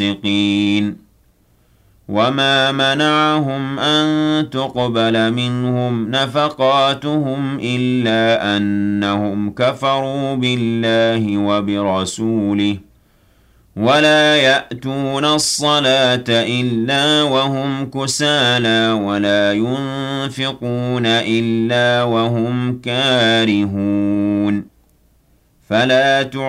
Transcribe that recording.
الصادقين وما منعهم أن تقبل منهم نفقاتهم إلا أنهم كفروا بالله وبرسوله ولا يأتون الصلاة إلا وهم كسالى ولا ينفقون إلا وهم كارهون فلا